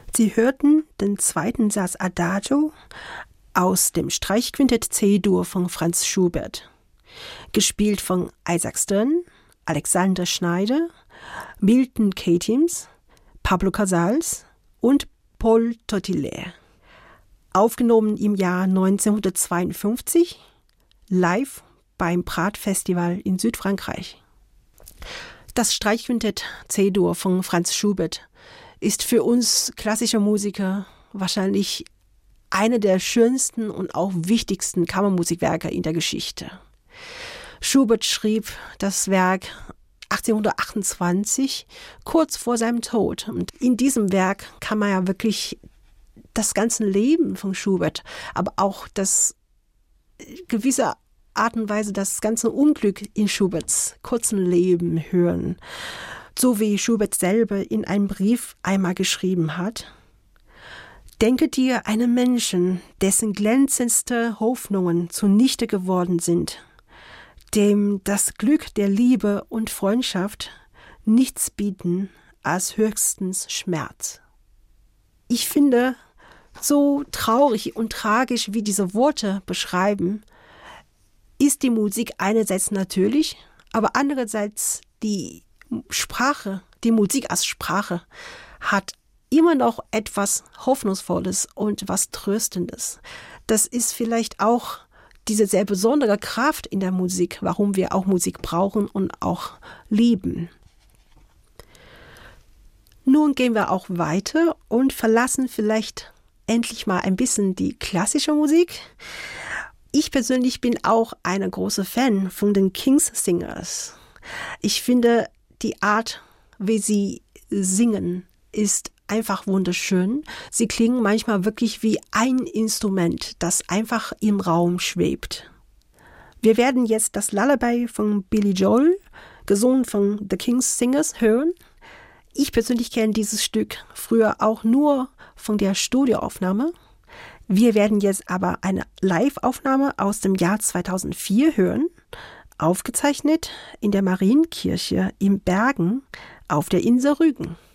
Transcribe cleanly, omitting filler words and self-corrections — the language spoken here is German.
Sie hörten den zweiten Satz Adagio aus dem Streichquintett C-Dur von Franz Schubert, gespielt von Isaac Stern, Alexander Schneider, Milton Katims, Pablo Casals und Paul Tottillaire. Aufgenommen im Jahr 1952, live beim Prat-Festival in Südfrankreich. Das Streichquintett C-Dur von Franz Schubert ist für uns klassische Musiker wahrscheinlich eine der schönsten und auch wichtigsten Kammermusikwerke in der Geschichte. Schubert schrieb das Werk 1828, kurz vor seinem Tod. Und in diesem Werk kann man ja wirklich das ganze Leben von Schubert, aber auch das gewisse Art und Weise das ganze Unglück in Schuberts kurzen Leben hören. So wie Schubert selber in einem Brief einmal geschrieben hat: Denke dir einen Menschen, dessen glänzendste Hoffnungen zunichte geworden sind, dem das Glück der Liebe und Freundschaft nichts bieten als höchstens Schmerz. Ich finde, so traurig und tragisch wie diese Worte beschreiben, ist die Musik einerseits natürlich, aber andererseits die Sprache, die Musik als Sprache, hat immer noch etwas Hoffnungsvolles und was Tröstendes. Das ist vielleicht auch diese sehr besondere Kraft in der Musik, warum wir auch Musik brauchen und auch lieben. Nun gehen wir auch weiter und verlassen vielleicht endlich mal ein bisschen die klassische Musik. Ich persönlich bin auch eine große Fan von den King's Singers. Ich finde, die Art, wie sie singen, ist einfach wunderschön. Sie klingen manchmal wirklich wie ein Instrument, das einfach im Raum schwebt. Wir werden jetzt das Lullaby von Billy Joel, gesungen von The King's Singers, hören. Ich persönlich kenne dieses Stück früher auch nur von der Studioaufnahme. Wir werden jetzt aber eine Live-Aufnahme aus dem Jahr 2004 hören, aufgezeichnet in der Marienkirche in Bergen auf der Insel Rügen.